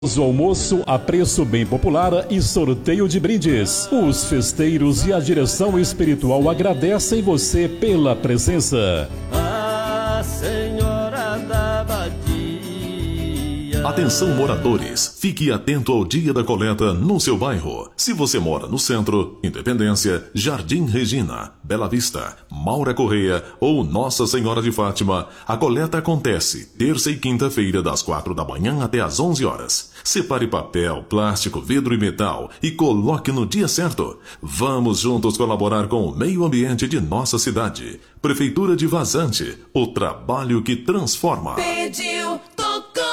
O almoço a preço bem popular e sorteio de brindes. Os festeiros e a direção espiritual agradecem você pela presença. A Senhora da Abadia. Atenção moradores, fique atento ao dia da coleta no seu bairro. Se você mora no centro, Independência, Jardim Regina, Bela Vista, Maura Correia ou Nossa Senhora de Fátima, a coleta acontece terça e quinta-feira das 4 da manhã até às 11 horas. Separe papel, plástico, vidro e metal e coloque no dia certo. Vamos juntos colaborar com o meio ambiente de nossa cidade. Prefeitura de Vazante, o trabalho que transforma. Pediu, tocou.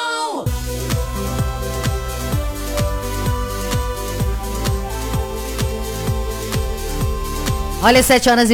Olha,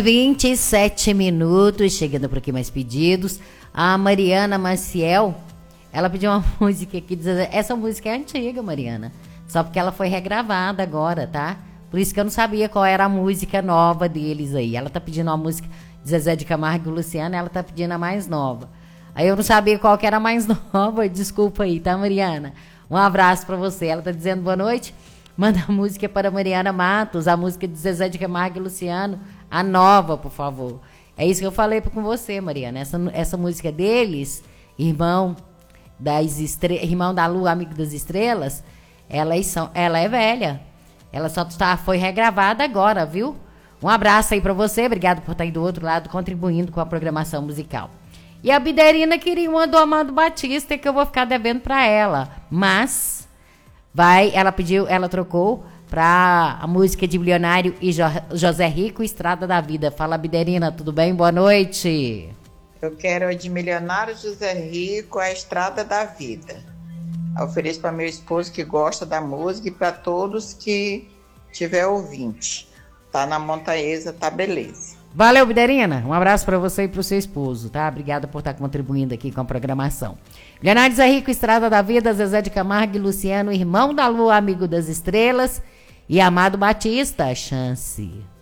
7h27, chegando por aqui mais pedidos. A Mariana Maciel, ela pediu uma música aqui, essa música é antiga, Mariana, só porque ela foi regravada agora, tá? Por isso que eu não sabia qual era a música nova deles aí. Ela tá pedindo uma música de Zezé de Camargo e Luciano, ela tá pedindo a mais nova. Aí eu não sabia qual que era a mais nova, desculpa aí, tá, Mariana? Um abraço pra você. Ela tá dizendo boa noite. Manda a música para Mariana Matos, a música de Zezé de Camargo e Luciano, a nova, por favor. É isso que eu falei com você, Mariana. Essa música deles, irmão da Lua, amigo das estrelas, ela é velha. Ela só foi regravada agora, viu? Um abraço aí pra você, obrigado por estar aí do outro lado contribuindo com a programação musical. E a Biderina queria uma do Amado Batista que eu vou ficar devendo pra ela, mas ela trocou pra a música de Bilionário e José Rico, Estrada da Vida. Fala, Biderina, tudo bem? Boa noite. Eu quero a de Milionário José Rico, a Estrada da Vida. Eu ofereço para meu esposo que gosta da música e para todos que tiver ouvinte. Tá na Montaesa, tá beleza. Valeu, Biderina. Um abraço para você e pro seu esposo, tá? Obrigada por estar contribuindo aqui com a programação. Milionário José Rico, Estrada da Vida, Zezé de Camargo e Luciano, irmão da Lua, amigo das estrelas, e Amado Batista, Chance.